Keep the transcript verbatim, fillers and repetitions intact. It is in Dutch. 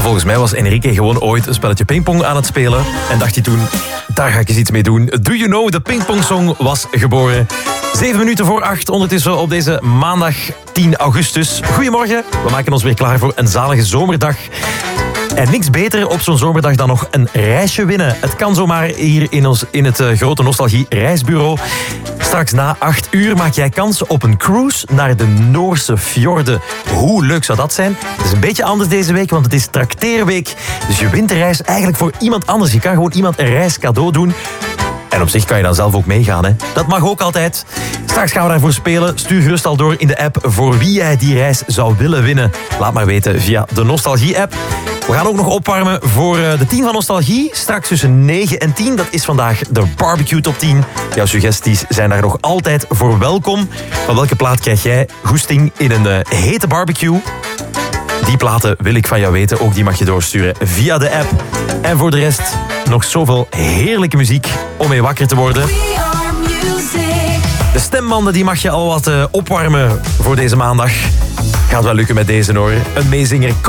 Volgens mij was Enrique gewoon ooit een spelletje pingpong aan het spelen. En dacht hij toen, daar ga ik eens iets mee doen. Do You Know, de pingpongsong was geboren. Zeven minuten voor acht, ondertussen op deze maandag tien augustus. Goedemorgen, we maken ons weer klaar voor een zalige zomerdag. En niks beter op zo'n zomerdag dan nog een reisje winnen. Het kan zomaar hier in, ons, in het uh, grote Nostalgie Reisbureau. Straks na acht uur maak jij kans op een cruise naar de Noorse fjorden. Hoe leuk zou dat zijn? Het is een beetje anders deze week, want het is trakteerweek. Dus je wint de reis eigenlijk voor iemand anders. Je kan gewoon iemand een reis cadeau doen. En op zich kan je dan zelf ook meegaan, hè? Dat mag ook altijd. Straks gaan we daarvoor spelen. Stuur gerust al door in de app voor wie jij die reis zou willen winnen. Laat maar weten via de Nostalgie-app. We gaan ook nog opwarmen voor de tien van Nostalgie. Straks tussen negen en tien. Dat is vandaag de barbecue top tien. Jouw suggesties zijn daar nog altijd voor welkom. Van welke plaat krijg jij goesting in een uh, hete barbecue? Die platen wil ik van jou weten. Ook die mag je doorsturen via de app. En voor de rest nog zoveel heerlijke muziek om mee wakker te worden. De stembanden die mag je al wat uh, opwarmen voor deze maandag. Gaat wel lukken met deze hoor. Een meezinger.